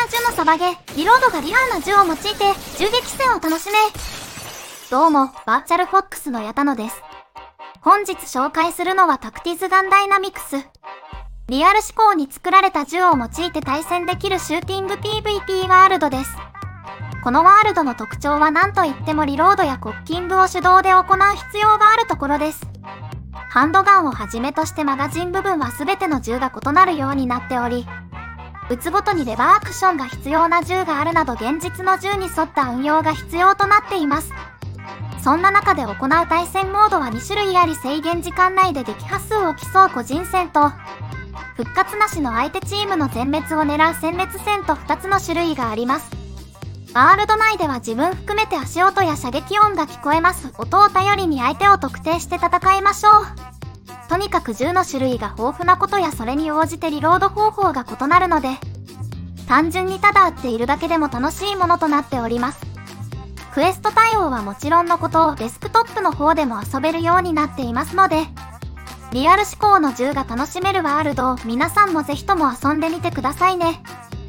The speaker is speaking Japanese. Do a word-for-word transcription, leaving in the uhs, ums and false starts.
な銃のサバゲ、リロードがリアルな銃を用いて銃撃戦を楽しめ。どうも、バーチャルフォックスの矢田野です。本日紹介するのはタクティズガンダイナミクス。リアル思考に作られた銃を用いて対戦できるシューティング ピーブイピー ワールドです。このワールドの特徴は何といってもリロードやコッキングを手動で行う必要があるところです。ハンドガンをはじめとしてマガジン部分は全ての銃が異なるようになっており、撃つごとにレバーアクションが必要な銃があるなど現実の銃に沿った運用が必要となっています。そんな中で行う対戦モードはに種類あり、制限時間内で撃破数を競う個人戦と、復活なしの相手チームの全滅を狙う殲滅戦とふたつの種類があります。ワールド内では自分含めて足音や射撃音が聞こえます。音を頼りに相手を特定して戦いましょう。とにかく銃の種類が豊富なことやそれに応じてリロード方法が異なるので、単純にただ撃っているだけでも楽しいものとなっております。クエスト対応はもちろんのことをデスクトップの方でも遊べるようになっていますので、リアル思考の銃が楽しめるワールドを皆さんもぜひとも遊んでみてくださいね。